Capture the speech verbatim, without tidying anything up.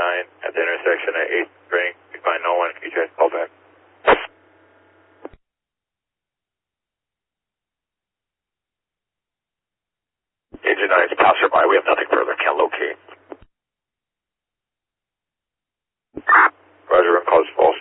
nine at the intersection at eighth Spring. You find no one, can you try to call back? Engine nine is passerby. We have nothing further. Can't locate. Roger, call is false.